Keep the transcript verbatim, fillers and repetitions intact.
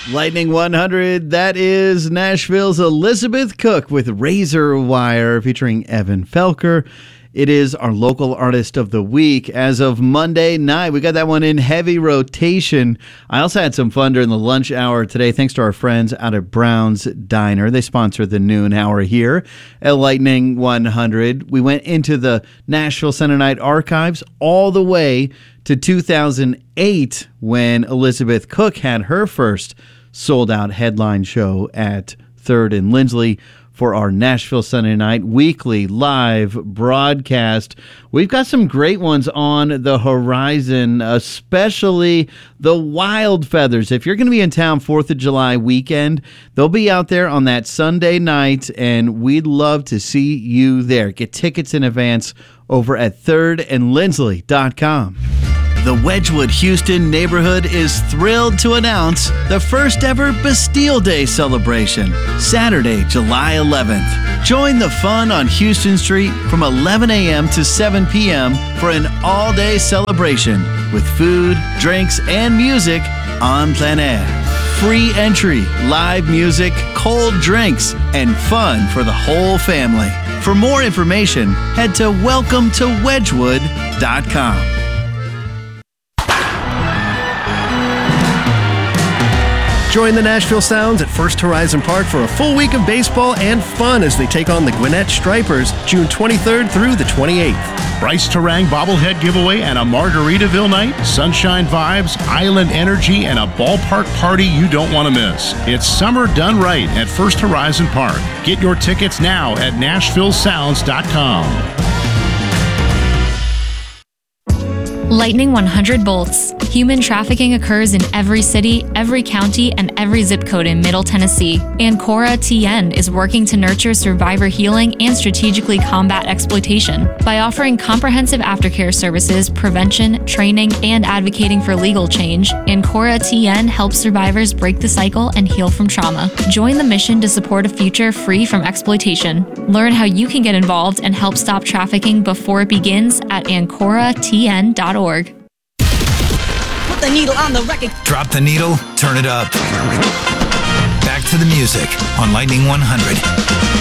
Lightning one hundred, that is Nashville's Elizabeth Cook with Razor Wire featuring Evan Felker. It is our local artist of the week as of Monday night. We got that one in heavy rotation. I also had some fun during the lunch hour today, thanks to our friends out at Brown's Diner. They sponsor the noon hour here at Lightning one hundred. We went into the Nashville Center Night archives all the way to two thousand eight when Elizabeth Cook had her first sold-out headline show at third and Lindsley for our Nashville Sunday Night weekly live broadcast. We've got some great ones on the horizon, especially the Wild Feathers. If you're going to be in town fourth of July weekend, they'll be out there on that Sunday night, and we'd love to see you there. Get tickets in advance over at third and lindsley dot com. The Wedgwood Houston neighborhood is thrilled to announce the first ever Bastille Day celebration, Saturday, July eleventh. Join the fun on Houston Street from eleven a.m. to seven p.m. for an all-day celebration with food, drinks, and music on plein air. Free entry, live music, cold drinks, and fun for the whole family. For more information, head to welcome to wedgwood dot com. Join the Nashville Sounds at First Horizon Park for a full week of baseball and fun as they take on the Gwinnett Stripers June twenty-third through the twenty-eighth. Bryce Terang bobblehead giveaway and a Margaritaville night, sunshine vibes, island energy, and a ballpark party you don't want to miss. It's summer done right at First Horizon Park. Get your tickets now at nashville sounds dot com. Lightning one hundred bolts. Human trafficking occurs in every city, every county, and every zip code in Middle Tennessee. Ancora T N is working to nurture survivor healing and strategically combat exploitation. By offering comprehensive aftercare services, prevention, training, and advocating for legal change, Ancora T N helps survivors break the cycle and heal from trauma. Join the mission to support a future free from exploitation. Learn how you can get involved and help stop trafficking before it begins at ancora t n dot org. Put the needle on the record. Drop the needle, turn it up. Back to the music on Lightning one hundred.